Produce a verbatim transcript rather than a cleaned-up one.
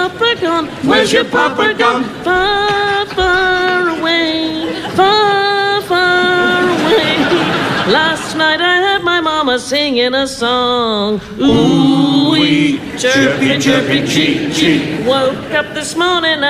Papa gone? Where's your papa gone? Far, far away, far, far away. Last night I heard my mama singing a song. Ooh-wee, chirpy, chirpy, cheep, cheep. Woke up this morning